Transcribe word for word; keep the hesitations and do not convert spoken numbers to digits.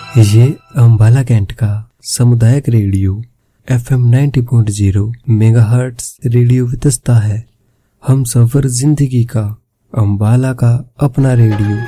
ये अम्बाला कैंट का सामुदायिक radio F M ninety point zero megahertz radio Vitasta है। हम सफर जिंदगी का, अम्बाला का अपना रेडियो।